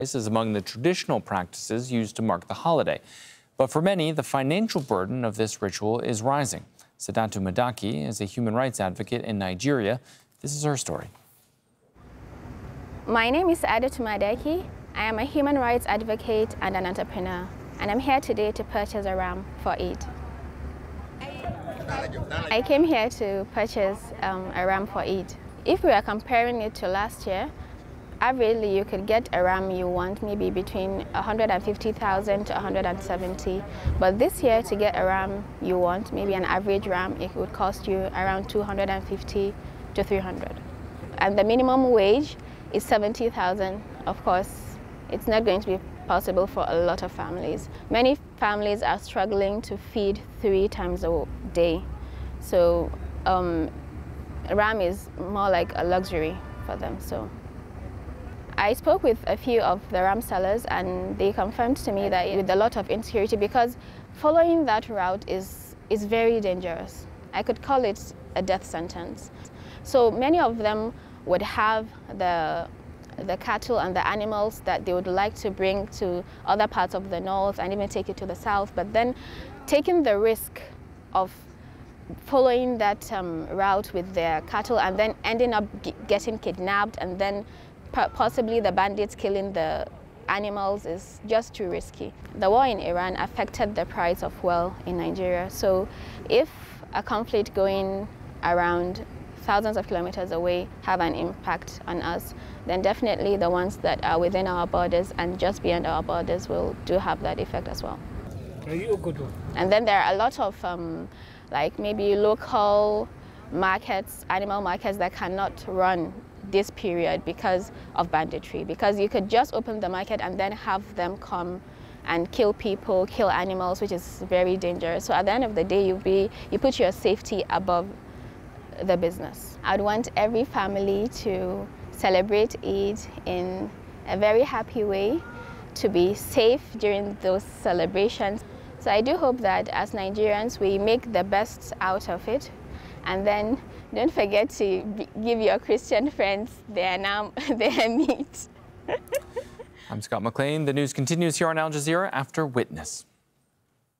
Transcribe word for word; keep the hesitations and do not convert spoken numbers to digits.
This is among the traditional practices used to mark the holiday. But for many, the financial burden of this ritual is rising. Sadatu Madaki is a human rights advocate in Nigeria. This is her story. My name is Sadatu Madaki. I am a human rights advocate and an entrepreneur, and I'm here today to purchase a ram for Eid. I came here to purchase um, a ram for Eid. If we are comparing it to last year, averagely you could get a ram you want maybe between one hundred fifty thousand to one hundred seventy. But this year, to get a ram you want, maybe an average ram, it would cost you around two hundred fifty to three hundred. And the minimum wage is seventy thousand. Of course, it's not going to be possible for a lot of families. Many families are struggling to feed three times a day. So um, ram is more like a luxury for them. So I spoke with a few of the ram sellers, and they confirmed to me that with a lot of insecurity, because following that route is, is very dangerous. I could call it a death sentence. So many of them would have the the cattle and the animals that they would like to bring to other parts of the north and even take it to the south, but then taking the risk of following that um, route with their cattle and then ending up getting kidnapped and then possibly the bandits killing the animals is just too risky. The war in Iran affected the price of oil in Nigeria, so if a conflict going around thousands of kilometers away have an impact on us, then definitely the ones that are within our borders and just beyond our borders will do have that effect as well. And then there are a lot of um, like maybe local markets, animal markets that cannot run this period because of banditry, because you could just open the market and then have them come and kill people, kill animals, which is very dangerous. So at the end of the day, you be you put your safety above the business. I'd want every family to celebrate Eid in a very happy way, to be safe during those celebrations. So I do hope that as Nigerians we make the best out of it, and then don't forget to give your Christian friends their, nam their meat. I'm Scott McLean. The news continues here on Al Jazeera after Witness.